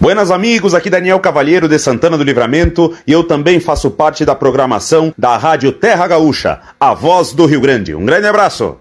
Buenas amigos, aqui Daniel Cavalheiro de Santana do Livramento e eu também faço parte da programação da Rádio Terra Gaúcha, a voz do Rio Grande. Um grande abraço!